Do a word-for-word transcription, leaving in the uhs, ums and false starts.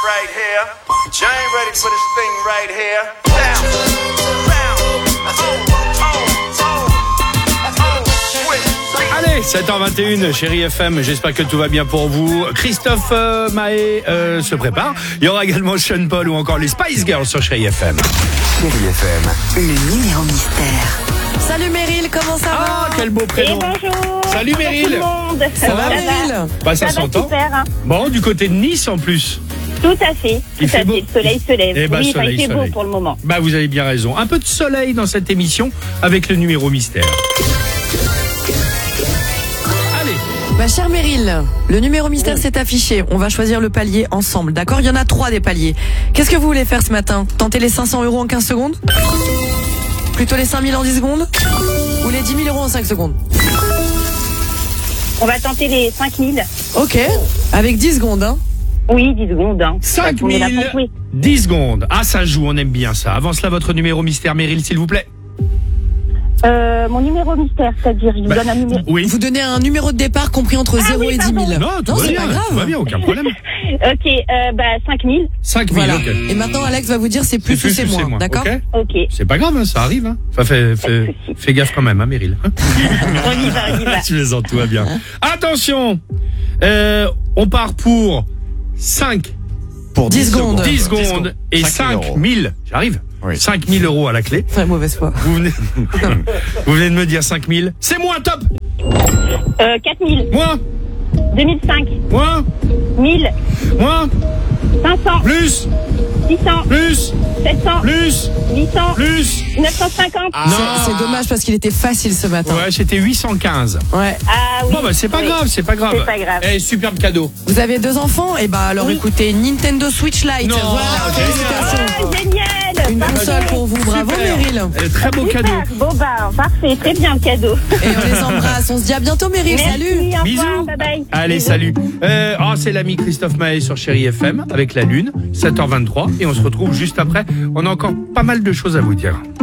right here. But you ain't ready for this thing right here. Down, down, oh, oh, oh, oh, switch. Allez, sept heures vingt et une, Chérie F M, j'espère que tout va bien pour vous. Christophe euh, Maé euh, se prépare. Il y aura également Sean Paul ou encore les Spice Girls sur Chérie F M. Chérie F M, Le numéro mystère. Salut Meryl, comment ça va? Ah, quel beau prénom. Et bonjour. Salut Meryl. Tout le monde. Ça, ça va Meryl? Bah ça, ça va s'entend. super. Hein. Bon, du côté de Nice en plus. Tout à fait. Il Tout fait à beau. fait. Le soleil se lève. Eh ben, oui, enfin, soleil, il fait soleil. beau pour le moment. Bah vous avez bien raison. Un peu de soleil dans cette émission avec le numéro mystère. Allez. Ma chère Meryl, le numéro mystère s'est affiché. On va choisir le palier ensemble, d'accord? Il y en a trois des paliers. Qu'est-ce que vous voulez faire ce matin? Tenter les cinq cents euros en quinze secondes? Plutôt les cinq mille en dix secondes? Ou les dix mille euros en cinq secondes? On va tenter les cinq mille. Ok, avec dix secondes, hein? Oui, dix secondes. Hein. cinq On est là mille, pour jouer. dix secondes. Ah, ça joue, on aime bien ça. Avant cela, votre numéro mystère, Meryl, s'il vous plaît. Euh, mon numéro mystère, c'est-à-dire, je vous Bah, donne un numéro. Oui. Vous donnez un numéro de départ compris entre Ah zéro oui, et dix mille. Non, tout va c'est bien. pas grave. Tout va bien, aucun problème. Ok, euh, bah, cinq mille. cinq mille, Voilà. ok. Et maintenant, Alex va vous dire c'est plus C'est ou c'est moins, d'accord? ok. Ok. C'est pas grave, hein, ça arrive. Hein. Enfin, fais, fais, fais gaffe quand même, hein, Meryl. On y va, on y va. Tu les entends, tout va bien. Attention, euh, on part pour cinq, pour dix secondes. dix dix secondes secondes. et cinq mille cinq mille. J'arrive. Oui. cinq mille euros à la clé. Très mauvaise foi. Vous venez, vous venez de me dire cinq mille. C'est moins, top. Euh, quatre mille. Moins, deux mille cinq. moins, mille. moins, cinq cents. plus, six cents. plus, sept cents. plus, huit cents. plus. neuf cent cinquante. Non. C'est c'est dommage parce qu'il était facile ce matin. Ouais, c'était huit cent quinze. Ouais. Ah oui. Bon, bah, c'est pas Oui. grave, c'est pas grave. C'est pas grave. Eh, superbe cadeau. Vous avez deux enfants? Et bah alors Oui. écoutez, Nintendo Switch Lite. Non, Voilà, génial. félicitations. Ah, génial. Une Parfait. console pour vous, bravo Super. Meryl. Eh, très beau Super. cadeau. Bon bah, parfait. Très bien le cadeau. Et on les embrasse, on se dit à bientôt Meryl, Merci, salut. au revoir, Bisous. bye bye. Allez, Bisous. salut. Euh, oh, c'est l'ami Christophe Maé sur Chérie F M avec la Lune, sept heures vingt-trois. Et on se retrouve juste après. On a encore pas mal de choses à vous dire.